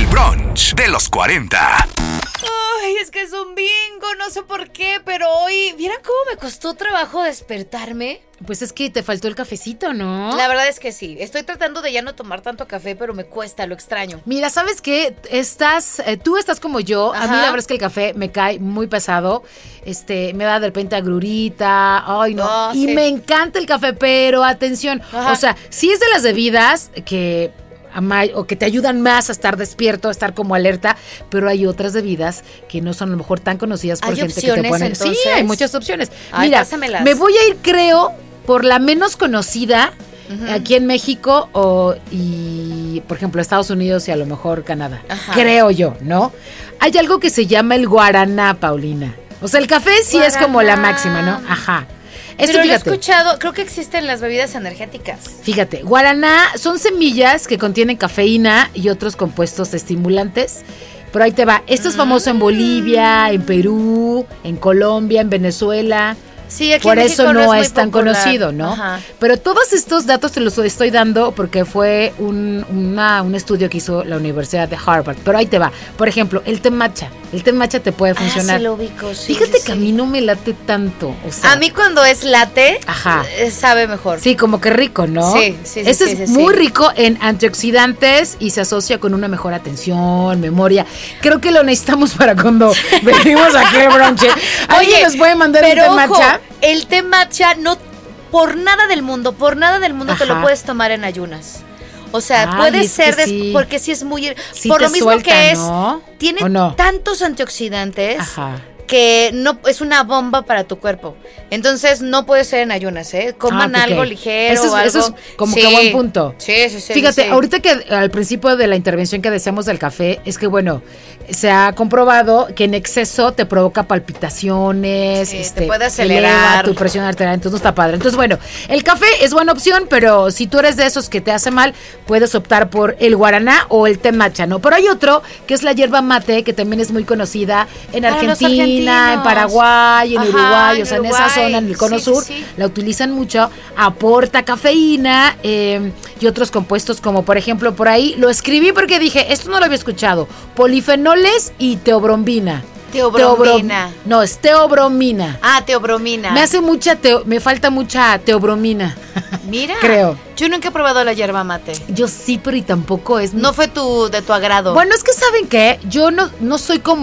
brunch de los 40. Ay, es que es un bingo, no sé por qué, pero hoy, ¿vieran cómo me costó trabajo despertarme? Pues es que te faltó el cafecito, ¿no? La verdad es que sí, estoy tratando de ya no tomar tanto café, pero me cuesta, lo extraño. Mira, ¿sabes qué? Tú estás como yo. Ajá. A mí la verdad es que el café me cae muy pesado. Me da de repente agrurita. Ay, no. Y sí. me encanta el café, pero atención. Ajá. O sea, sí es de las bebidas que o que te ayudan más a estar despierto, a estar como alerta, pero hay otras bebidas que no son a lo mejor tan conocidas por ¿Hay gente que te opciones, pone. entonces? Sí, hay muchas opciones. Ay, Mira, pásamelas. me voy a ir, creo, por la menos conocida. Aquí en México y, por ejemplo, Estados Unidos y a lo mejor Canadá. Ajá. Creo yo, ¿no? Hay algo que se llama el guaraná, Paulina. O sea, el café sí es como la máxima, ¿no? Ajá. Esto, Pero lo he fíjate, escuchado, creo que existen las bebidas energéticas. fíjate, guaraná son semillas que contienen cafeína y otros compuestos estimulantes. Pero ahí te va. Esto es famoso en Bolivia, en Perú, en Colombia, en Venezuela. Sí, aquí Por en eso México no muy es tan popular. conocido, ¿no? Ajá. Pero todos estos datos te los estoy dando porque fue un estudio que hizo la Universidad de Harvard. Pero ahí te va. Por ejemplo, el té matcha. El té matcha te puede funcionar. Sí lo ubico, sí. Fíjate sí, que a sí. mí no me late tanto. O sea, A mí cuando es latte, Ajá. Sabe mejor. sí, como que rico, ¿no? Sí, sí, sí, Este sí, es sí, muy sí. rico en antioxidantes y se asocia con una mejor atención, memoria. Creo que lo necesitamos para cuando venimos aquí al brunch. ¿Alguien Oye, nos puede mandar un pero té ojo, matcha? el té matcha no, por nada del mundo te lo Ajá. puedes tomar en ayunas. O sea, Ay, puede es que ser sí. porque sí es muy... Sí por te lo mismo suelta, que ¿no? tiene ¿O no? tantos antioxidantes Ajá. que no es una bomba para tu cuerpo. Entonces no puede ser en ayunas, ¿eh? Coman Ah, ok. algo ligero Eso es- o algo. eso es como Sí. que buen punto. Sí, sí, sí. Fíjate, sí. ahorita que al principio de la intervención que decíamos del café, es que bueno, se ha comprobado que en exceso te provoca palpitaciones, Sí, te puede acelerar. eleva tu presión arterial, entonces no está padre. Entonces, bueno, el café es buena opción, pero si tú eres de esos que te hace mal, puedes optar por el guaraná o el té matcha, ¿no? Pero hay otro que es la yerba mate, que también es muy conocida en Para los Argentina, en argentinos. Paraguay, en Ajá, Uruguay, en o sea, en Uruguay. esa zona, en el cono Sí, sí, sur, sí. la utilizan mucho, aporta cafeína y otros compuestos como por ejemplo por ahí, lo escribí porque dije, esto no lo había escuchado, polifenoles y teobrombina. Teobromina. No, es teobromina. Ah, teobromina. Me falta mucha teobromina. Mira. Creo. Yo nunca he probado la yerba mate. Yo sí, pero y tampoco es... No fue de tu agrado. Bueno, es que ¿saben qué? Yo no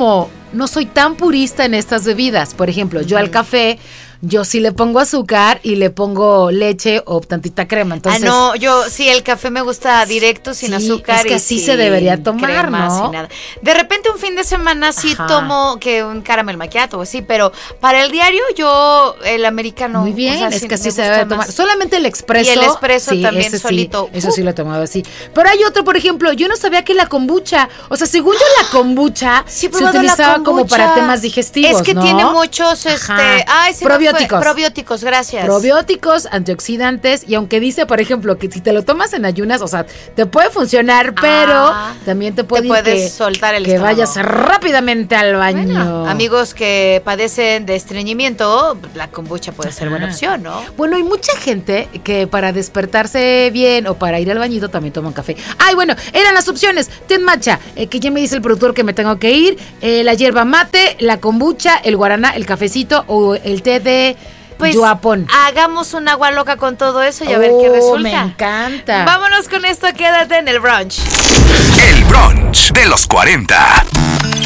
soy tan purista en estas bebidas. Por ejemplo, yo al café, yo sí le pongo azúcar y le pongo leche o tantita crema. Entonces, no, yo sí, el café me gusta directo, sin sí, azúcar. es que y así sin se debería tomar, crema, ¿no? sin nada. De repente un fin de semana sí Ajá. tomo que un caramel macchiato o así, pero para el diario yo el americano. Muy bien, o sea, es sí que así me se gusta debe tomar. más. Solamente el expreso. Y el espresso también ese solito. Sí, eso sí lo he tomado así. Pero hay otro, por ejemplo, yo no sabía que la kombucha, o sea, según yo la kombucha Sí, he se probado la utilizaba como kombucha. para temas digestivos, Es que ¿no? tiene muchos, Ajá. ay, se me fue. Probióticos. Probióticos, gracias. Probióticos, antioxidantes, y aunque dice, por ejemplo, que si te lo tomas en ayunas, o sea, te puede funcionar, pero también te puede te ir puedes soltar el que estómago. vayas rápidamente al baño. Bueno, amigos que padecen de estreñimiento, la kombucha puede ser buena opción, ¿no? Bueno, hay mucha gente que para despertarse bien o para ir al bañito también toman café. Ay, bueno, eran las opciones. Té matcha, que ya me dice el productor que me tengo que ir, la yerba mate, la kombucha, el guaraná, el cafecito o el té de yuapón. Hagamos un agua loca con todo eso y a ver qué resulta. Me encanta. Vámonos con esto, quédate en el brunch. El brunch de los 40.